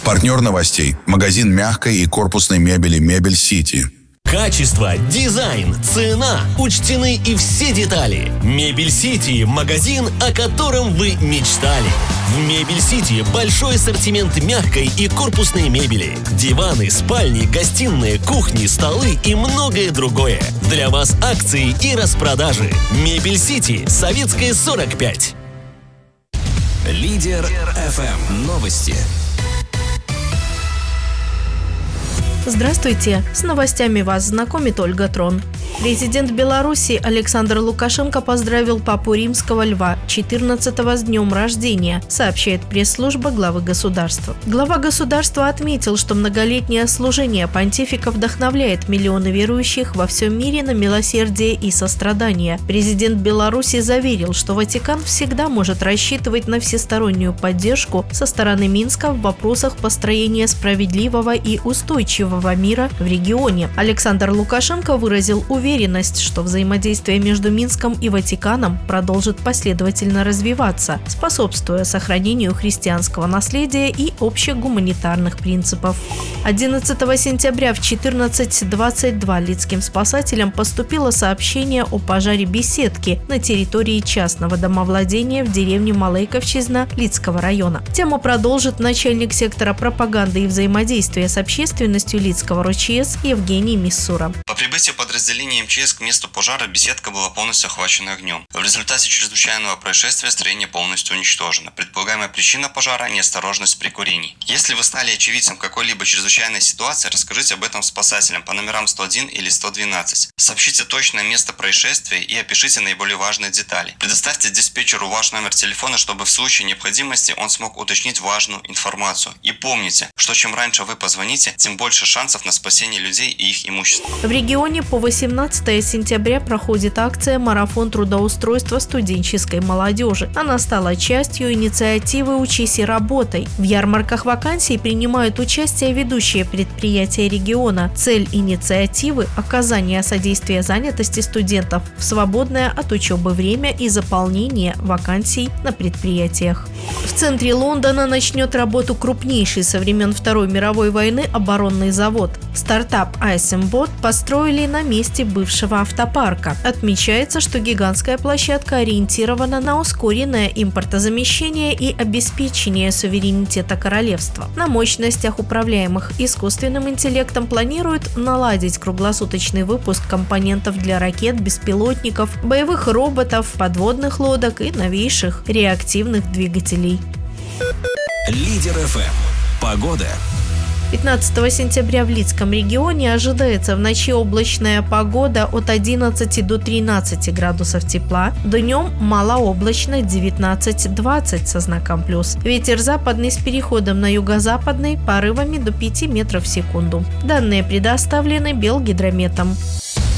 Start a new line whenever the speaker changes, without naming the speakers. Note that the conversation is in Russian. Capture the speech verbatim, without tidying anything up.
Партнер новостей – магазин мягкой и корпусной мебели «Мебель Сити».
Качество, дизайн, цена. Учтены и все детали. Мебель Сити – магазин, о котором вы мечтали. В Мебель Сити большой ассортимент мягкой и корпусной мебели. Диваны, спальни, гостиные, кухни, столы и многое другое. Для вас акции и распродажи. Мебель Сити, Советская, сорок пять.
Лидер эф эм. Новости.
Здравствуйте! С новостями вас знакомит Ольга Трон. Президент Беларуси Александр Лукашенко поздравил папу Римского Льва четырнадцатого с днем рождения, сообщает пресс-служба главы государства. Глава государства отметил, что многолетнее служение понтифика вдохновляет миллионы верующих во всем мире на милосердие и сострадание. Президент Беларуси заверил, что Ватикан всегда может рассчитывать на всестороннюю поддержку со стороны Минска в вопросах построения справедливого и устойчивого мира в регионе. Александр Лукашенко выразил уверенность, что взаимодействие между Минском и Ватиканом продолжит последовательно развиваться, способствуя сохранению христианского наследия и общих гуманитарных принципов. одиннадцатого сентября в четырнадцать двадцать два Лидским спасателям поступило сообщение о пожаре беседки на территории частного домовладения в деревне Малейковщизна Лидского района. Тему продолжит начальник сектора пропаганды и взаимодействия с общественностью Лидского РОЧС Евгений Миссура.
По прибытии подразделения эм че эс к месту пожара беседка была полностью охвачена огнем. В результате чрезвычайного происшествия строение полностью уничтожено. Предполагаемая причина пожара – неосторожность при курении. Если вы стали очевидцем какой-либо чрезвычайной ситуации, расскажите об этом спасателям по номерам сто один или сто двенадцать. Сообщите точное место происшествия и опишите наиболее важные детали. Предоставьте диспетчеру ваш номер телефона, чтобы в случае необходимости он смог уточнить важную информацию. И помните, что чем раньше вы позвоните, тем больше шансов на спасение людей и их имущества.
В регионе по восемнадцатого сентября проходит акция «Марафон трудоустройства студенческой молодежи». Она стала частью инициативы «Учись и работай». В ярмарках вакансий принимают участие ведущие предприятия региона. Цель инициативы – оказание содействия занятости студентов в свободное от учебы время и заполнение вакансий на предприятиях. В центре Лондона начнет работу крупнейший со времен Второй мировой войны оборонный завод. Стартап Айсенбот построили на месте бывшего автопарка. Отмечается, что гигантская площадка ориентирована на ускоренное импортозамещение и обеспечение суверенитета королевства. На мощностях, управляемых искусственным интеллектом, планируют наладить круглосуточный выпуск компонентов для ракет, беспилотников, боевых роботов, подводных лодок и новейших реактивных двигателей.
Лидер эф эм. Погода.
пятнадцатого сентября в Лидском регионе ожидается в ночи облачная погода от одиннадцати до тринадцати градусов тепла. Днем малооблачно девятнадцать-двадцать со знаком плюс. Ветер западный с переходом на юго-западный порывами до пяти метров в секунду. Данные предоставлены Белгидрометом.